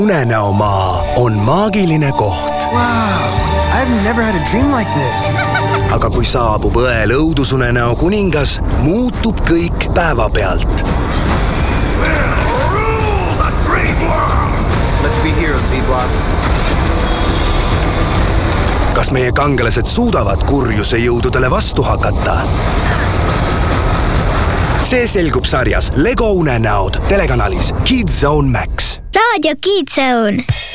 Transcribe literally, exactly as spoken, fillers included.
Unenäomaa on maagiline koht. Wow, I've never had a dream like this. Aga kui saabub õel õudusunenäo kuningas, muutub kõik päevapealt. Let's be heroes, Z-Block. Kas meie kangelased suudavad kurjuse jõududele vastu hakata? See selgub sarjas Lego unenäod telekanalis Kids Zone Max. Raadio Kids Zone.